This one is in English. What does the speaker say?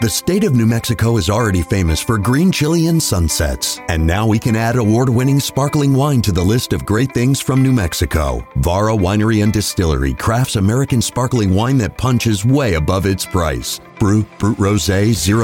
The state of New Mexico is already famous for green chili and sunsets. And now we can add award-winning sparkling wine to the list of great things from New Mexico. Vara Winery and Distillery crafts American sparkling wine that punches way above its price. Brut, Brut Rosé, 0